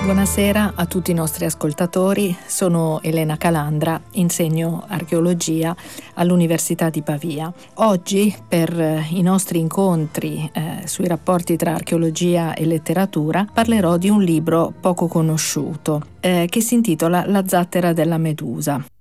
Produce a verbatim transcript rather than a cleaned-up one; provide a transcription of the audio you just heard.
Buonasera a tutti i nostri ascoltatori, sono Elena Calandra, insegno archeologia all'Università di Pavia. Oggi, per i nostri incontri eh, sui rapporti tra archeologia e letteratura, parlerò di un libro poco conosciuto eh, che si intitola La zattera della Medusa.